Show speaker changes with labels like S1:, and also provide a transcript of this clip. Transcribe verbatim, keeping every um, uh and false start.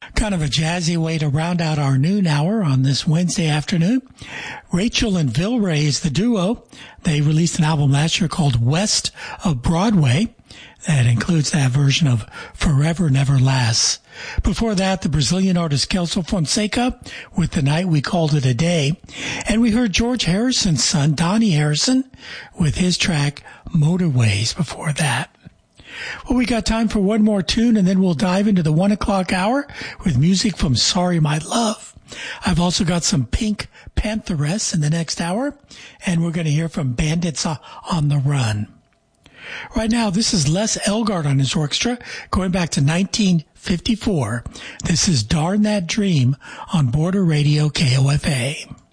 S1: Kind of a jazzy way to round out our noon hour on this Wednesday afternoon. Rachel and Vilray is the duo. They released an album last year called West of Broadway. That includes that version of Forever Never Lasts. Before that, the Brazilian artist Kelso Fonseca with The Night We Called It a Day. And we heard George Harrison's son, Donnie Harrison, with his track Motorways before that. Well, we got time for one more tune, and then we'll dive into the one o'clock hour with music from Sorry My Love. I've also got some Pink Pantheress in the next hour, and we're going to hear from Bandits on the Run. Right now, this is Les Elgart on his orchestra, going back to nineteen fifty-four. This is Darn That Dream on Border Radio K O F A.